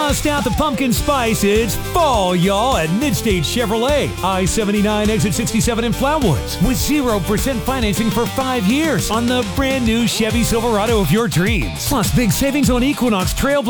Bust out the pumpkin spice. It's fall, y'all, at Midstate Chevrolet. I-79 exit 67 in Flatwoods. With 0% financing for 5 years on the brand new Chevy Silverado of your dreams. Plus big savings on Equinox Trailblazer